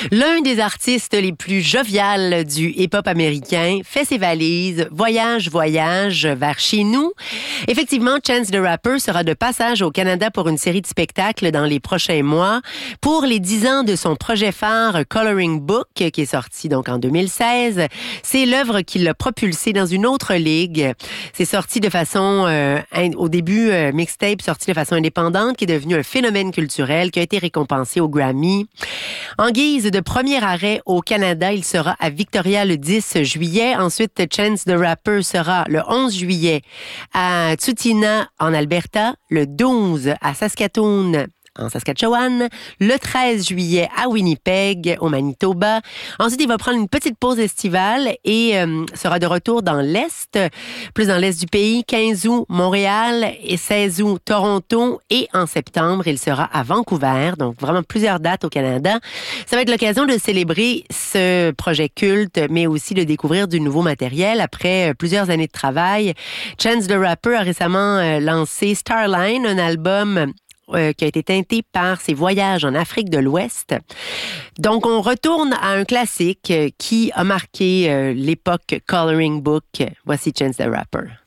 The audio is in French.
L'un des artistes les plus joviales du hip-hop américain fait ses valises, voyage vers chez nous. Effectivement, Chance the Rapper sera de passage au Canada pour une série de spectacles dans les prochains mois. Pour les 10 ans de son projet phare Coloring Book, qui est sorti donc en 2016, c'est l'œuvre qui l'a propulsé dans une autre ligue. C'est sorti de façon, au début, mixtape sorti de façon indépendante, qui est devenu un phénomène culturel, qui a été récompensé au Grammy. En guise de premier arrêt au Canada, il sera à Victoria le 10 juillet. Ensuite, Chance the Rapper sera le 11 juillet à Tsutina en Alberta, le 12 à Saskatoon en Saskatchewan, le 13 juillet à Winnipeg, au Manitoba. Ensuite, il va prendre une petite pause estivale et sera de retour dans l'Est, plus dans l'Est du pays, 15 août, Montréal et 16 août, Toronto. Et en septembre, il sera à Vancouver, donc vraiment plusieurs dates au Canada. Ça va être l'occasion de célébrer ce projet culte, mais aussi de découvrir du nouveau matériel. Après plusieurs années de travail, Chance the Rapper a récemment lancé Starline, un album qui a été teinté par ses voyages en Afrique de l'Ouest. Donc, on retourne à un classique qui a marqué l'époque Coloring Book. Voici Chance the Rapper.